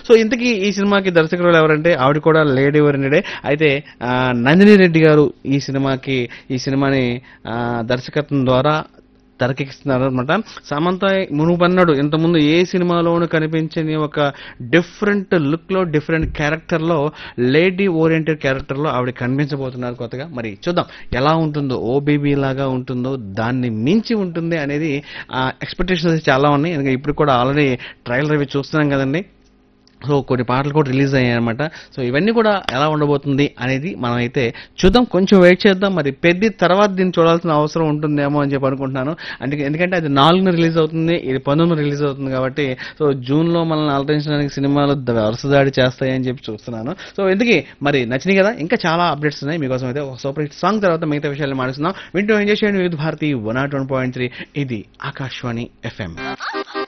So ఇంతకీ ఈ సినిమాకి దర్శకురాలు ఎవరంటే ఆవిడ కూడా లేడీ ఓరియంటెడే. అయితే నందిని రెడ్డి గారు ఈ సినిమాని దర్శకత్వం ద్వారా తెరకెక్కిస్తున్నారు అనమాట. సమంత మునుపన్నాడు ఇంతకుముందు ఏ సినిమాలోనూ కనిపించని ఒక డిఫరెంట్ లుక్ లో, డిఫరెంట్ క్యారెక్టర్ లో, లేడీ ఓరియంటెడ్ క్యారెక్టర్ లో ఆవిడ కనిపించబోతున్నారు కొత్తగా. మరి చూద్దాం ఎలా ఉంటుందో, ఓ బేబీ లాగా ఉంటుందో, దాన్ని మించి ఉంటుంది అనేది ఎక్స్పెక్టేషన్స్ చాలా ఉన్నాయి. ఎందుకంటే ఇప్పుడు కూడా ఆల్రెడీ ట్రైలర్ అవి చూస్తున్నాం కదండి. సో కొన్ని పాటలు కూడా రిలీజ్ అయ్యాయి అనమాట. సో ఇవన్నీ కూడా ఎలా ఉండబోతుంది అనేది మనం అయితే చూద్దాం, కొంచెం వెయిట్ చేద్దాం. మరి పెద్ద తర్వాత దీన్ని చూడాల్సిన అవసరం ఉంటుందేమో అని చెప్పి అనుకుంటున్నాను. ఎందుకంటే అది 4న రిలీజ్ అవుతుంది, ఇది 19న రిలీజ్ అవుతుంది కాబట్టి సో జూన్లో మనల్ని అలరించడానికి సినిమాలు వరుస దాడి చేస్తాయని చెప్పి చూస్తున్నాను. సో ఎందుకు మరి నచ్చినాయి కదా, ఇంకా చాలా అప్డేట్స్ ఉన్నాయి మీకోసం. అయితే ఒక సూపర్ హిట్ సాంగ్ తర్వాత మిగతా విషయాలు మాట్లాడుతున్నాం. వింటూ ఎంజాయ్ చేయండి వివిధ భారతి 101.3. ఇది ఆకాశవాణి FM.